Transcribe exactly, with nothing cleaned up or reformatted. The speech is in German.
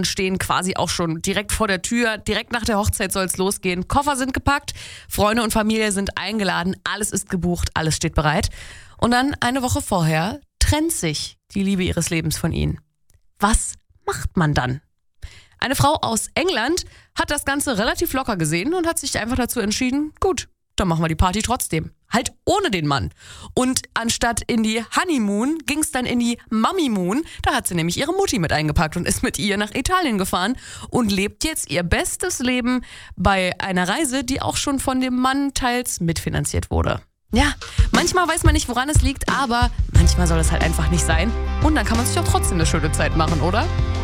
Wochen stehen quasi auch schon direkt vor der Tür. Direkt nach der Hochzeit soll es losgehen. Koffer sind gepackt, Freunde und Familie sind eingeladen, alles ist gebucht, alles steht bereit. Und dann eine Woche vorher trennt sich die Liebe ihres Lebens von ihnen. Was macht man dann? Eine Frau aus England hat das Ganze relativ locker gesehen und hat sich einfach dazu entschieden, gut, dann machen wir die Party trotzdem. Halt ohne den Mann. Und anstatt in die Honeymoon ging es dann in die Mummymoon. Da hat sie nämlich ihre Mutti mit eingepackt und ist mit ihr nach Italien gefahren und lebt jetzt ihr bestes Leben bei einer Reise, die auch schon von dem Mann teils mitfinanziert wurde. Ja, manchmal weiß man nicht, woran es liegt, aber manchmal soll es halt einfach nicht sein. Und dann kann man sich auch trotzdem eine schöne Zeit machen, oder?